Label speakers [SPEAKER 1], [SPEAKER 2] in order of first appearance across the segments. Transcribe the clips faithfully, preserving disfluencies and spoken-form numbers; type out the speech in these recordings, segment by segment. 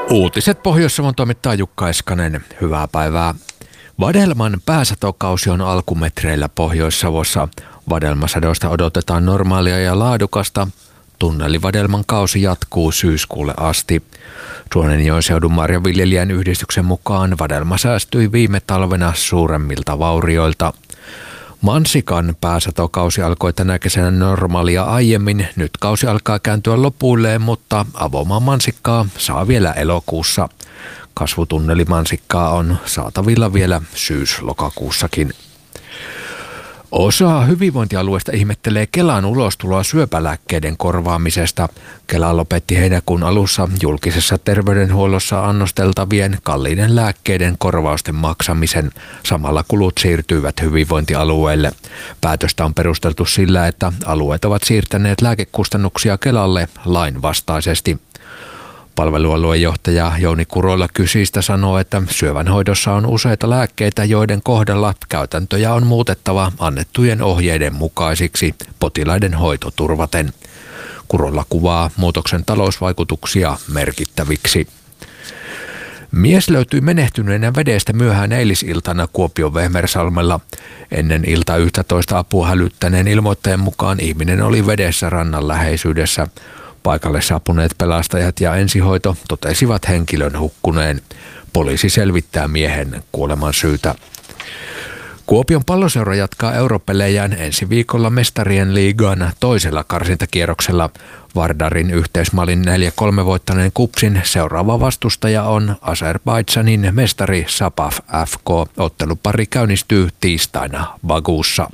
[SPEAKER 1] Uutiset Pohjois-Savon toimittaa Jukka Eskanen. Hyvää päivää. Vadelman pääsatokausi on alkumetreillä Pohjois-Savossa. Vadelmasadoista odotetaan normaalia ja laadukasta. Tunnelivadelman kausi jatkuu syyskuulle asti. Suonenjoen seudun marjanviljelijän yhdistyksen mukaan vadelma säästyi viime talvena suuremmilta vaurioilta. Mansikan pääsatokausi alkoi tänä kesänä normaalia aiemmin. Nyt kausi alkaa kääntyä lopuilleen, mutta avomaan mansikkaa saa vielä elokuussa. Kasvutunnelimansikkaa on saatavilla vielä syys-lokakuussakin. Osa hyvinvointialueesta ihmettelee Kelan ulostuloa syöpälääkkeiden korvaamisesta. Kela lopetti heinäkuun alussa julkisessa terveydenhuollossa annosteltavien kalliiden lääkkeiden korvausten maksamisen. Samalla kulut siirtyivät hyvinvointialueelle. Päätöstä on perusteltu sillä, että alueet ovat siirtäneet lääkekustannuksia Kelalle lainvastaisesti. Palvelualuejohtaja Jouni Kurola Kysistä sanoo, että syövänhoidossa on useita lääkkeitä, joiden kohdalla käytäntöjä on muutettava annettujen ohjeiden mukaisiksi potilaiden hoito turvaten. Kurola kuvaa muutoksen talousvaikutuksia merkittäviksi. Mies löytyi menehtyneenä vedestä myöhään eilisiltana Kuopion Vehmersalmella. Ennen ilta yksitoista apua hälyttäneen ilmoittajan mukaan ihminen oli vedessä rannan läheisyydessä. Paikalle saapuneet pelastajat ja ensihoito totesivat henkilön hukkuneen. Poliisi selvittää miehen kuoleman syytä. Kuopion Palloseura jatkaa europelejään ensi viikolla Mestarien liigan toisella karsintakierroksella. Vardarin yhteismalin neljä kolme voittaneen Kupsin seuraava vastustaja on Azerbaidžanin mestari Sapaf F K. Ottelupari käynnistyy tiistaina Bakuussa.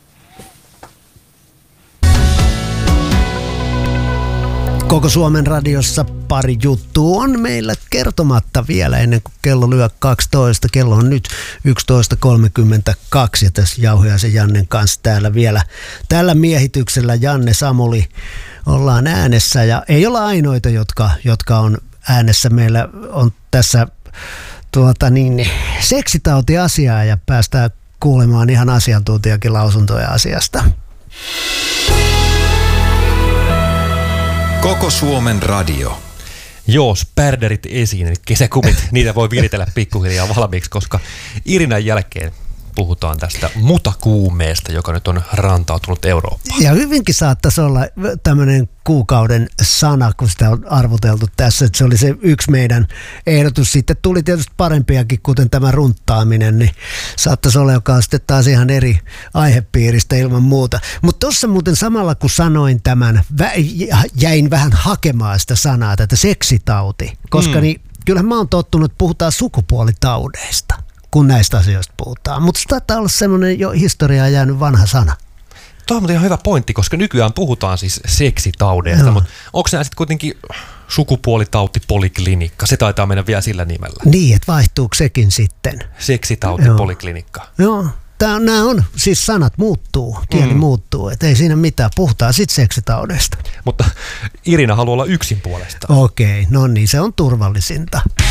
[SPEAKER 2] Koko Suomen radiossa pari juttua on meillä kertomatta vielä ennen kuin kello lyö kaksitoista. Kello on nyt yksitoista kolmekymmentäkaksi ja tässä Jauhiaisen Jannen kanssa täällä vielä. Tällä miehityksellä Janne Samuli ollaan äänessä ja ei olla ainoita, jotka, jotka on äänessä. Meillä on tässä tuota niin, seksitautiasiaa ja päästään kuulemaan ihan asiantuntijakin lausuntoja asiasta.
[SPEAKER 3] Koko Suomen radio.
[SPEAKER 4] Joo, spärderit esiin, eli kesäkumit, niitä voi viritellä pikkuhiljaa valmiiksi, koska Irinan jälkeen puhutaan tästä mutakuumeesta, joka nyt on rantautunut Eurooppaan.
[SPEAKER 2] Ja hyvinkin saattaisi olla tämmöinen kuukauden sana, kun sitä on arvoteltu tässä, että se oli se yksi meidän ehdotus. Sitten tuli tietysti parempiakin, kuten tämä runttaaminen, niin saattaisi olla, joka on sitten taas ihan eri aihepiiristä ilman muuta. Mutta tuossa muuten samalla, kun sanoin tämän, jäin vähän hakemaan sitä sanaa, tätä seksitauti, koska mm. niin, kyllähän mä oon tottunut, että puhutaan sukupuolitaudeista, kun näistä asioista puhutaan. Mutta se taitaa olla semmoinen jo historiaan jäänyt vanha sana.
[SPEAKER 4] Tuo on ihan hyvä pointti, koska nykyään puhutaan siis seksitaudeista, mutta onko nämä sitten kuitenkin sukupuolitautipoliklinikka? Se taitaa mennä vielä sillä nimellä.
[SPEAKER 2] Niin, että vaihtuuko sekin sitten?
[SPEAKER 4] Seksitautipoliklinikka.
[SPEAKER 2] Joo. Tää, nämä on, siis sanat muuttuu, kieli mm. muuttuu, että ei siinä mitään, puhutaan sitten seksitaudeista.
[SPEAKER 4] Mutta Irina haluaa olla yksin puolestaan.
[SPEAKER 2] Okei, no niin, se on turvallisinta.